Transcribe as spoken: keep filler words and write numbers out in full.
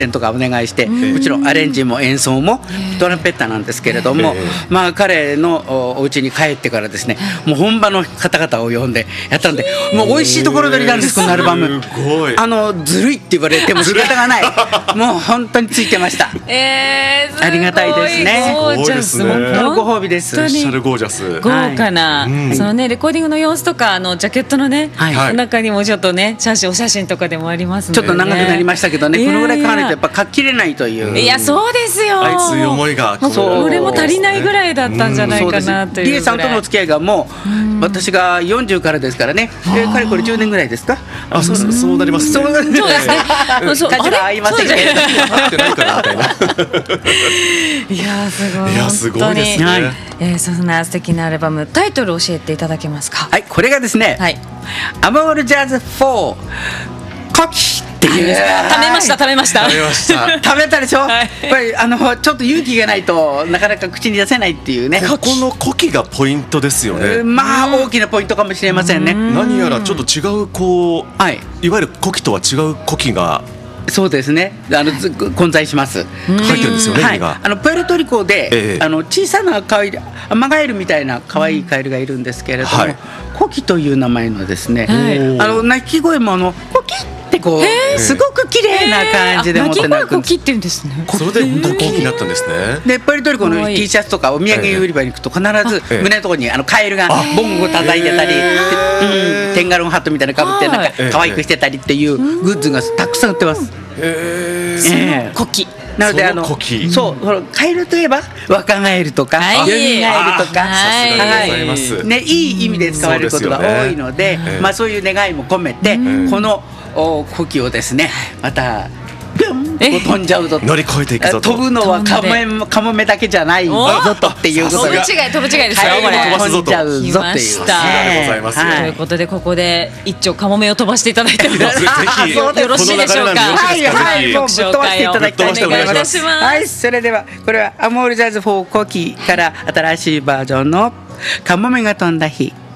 とかお願いして、もちろんアレンジも演奏もトランペッターなんですけれども、まあ彼のお家に帰ってからですね、もう本場の方々を呼んでやったんで、もう美味しいところ取りなんです、このアルバム。あのずるいって言われても仕方がないもう本当についてました。 えー、 ありがたいですね。 ゴージャス、 本当のご褒美です。 おっしゃるゴージャス、 豪華な、はい、そのねレコーディングの様子とか、あのジャケットのね、はい、中にもちょっとね写真お写真とかでもありますので、ね、 ちょっと長くなりましたけどね、このぐらいかかるとやっぱ書ききれないという。 いやそうですよ、 熱い思いがこれも足りないぐらいだったんじゃないかなというぐらい。 リエさんとのお付き合いがもう私がよんじゅうからですからね、えー、かれこれじゅうねんぐらいですか。 あ、そうそうそうなりますね。 そうですね。価値は合いませんけど。 合ってないかなみたいな。 いやすごい。 いやすごいですね。 えー、そんな素敵なアルバム、タイトル教えていただけますか。 はい、これがですね、はい、アモールジャズフォーコキっていう。 食べました食べました食べました食べたでしょ、はい、やっぱりあのちょっと勇気がないとなかなか口に出せないっていうね。 ここのコキがポイントですよね。 まあ大きなポイントかもしれませんね。 何やらちょっと違うこう、はい、いわゆるコキとは違うコキがそうですね、あの混在します。 書いてるんですよね、 はい、あのプエルトリコで、ええ、あの小さなカエル、アマガエルみたいな可愛いカエルがいるんですけれども、はい、コキという名前のですね、はい、あの鳴き声もあのコキってこうすごく綺麗な感じで持って鳴くんです。 コキって言うんですね。 それでコキになったんですね。 でプエルトリコの T シャツとかお土産売り場に行くと必ず胸のところにあのカエルがボンゴ叩いてたり、うん、テンガロンハットみたいなのかぶってなんか可愛くしてたりっていうグッズがたくさん売ってます。 えー、そのコキなのであのそうカエルといえば若ガエルとかヨミガエルとか、はいね、いい意味で使われることが多いので、まあそういう願いも込めてこのコキをですねまたピョンと飛んじゃうぞと、 乗り越えていくぞと、 飛ぶのはカモメカモメだけじゃないぞとっていうことが、飛ぶ違い飛ぶ違いですよ、これ飛んじゃうぞっていう。 さすがでございます。 ということでここで一丁カモメを飛ばしていただいてもよよろしいでしょうか。 はいはいもうぶっ飛ばしていただきたいと思います。 はい、 それではこれはアモールジャズフォーコキから新しいバージョンのカモメが飛んだ日。